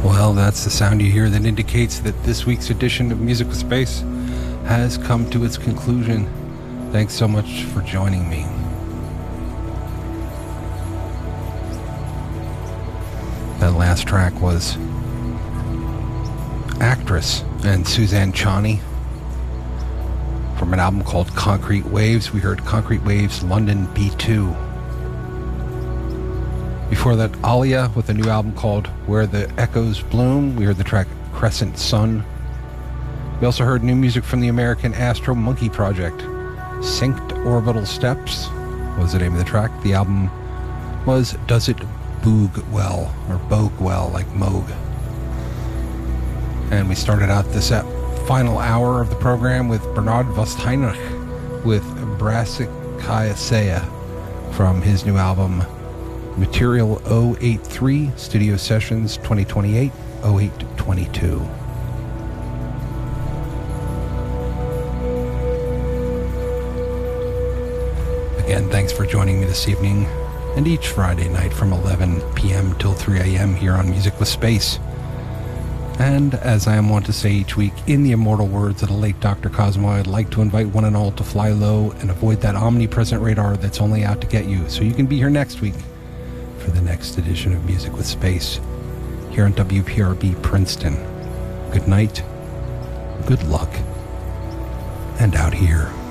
Well, that's the sound you hear that indicates that this week's edition of Music with Space has come to its conclusion. Thanks so much for joining me. That last track was Actress and Suzanne Ciani from an album called Concrete Waves. We heard Concrete Waves London B2. Before that, Alia with a new album called Where the Echoes Bloom. We heard the track Crescent Sun. We also heard new music from the American Astro Monkey Project. Synced Orbital Steps was the name of the track. The album was Does It Boog Well, or Bogue Well, like Moog. And we started out this final hour of the program with Bernard Vosstheinrich with Brassicaceae from his new album Material 083, Studio Sessions 2028, 0822. Again, thanks for joining me this evening and each Friday night from 11 p.m. till 3 a.m. here on Music with Space. And as I am wont to say each week, in the immortal words of the late Dr. Cosmo, I'd like to invite one and all to fly low and avoid that omnipresent radar that's only out to get you, so you can be here next week for the next edition of Music with Space here on WPRB Princeton. Good night, good luck, and out here.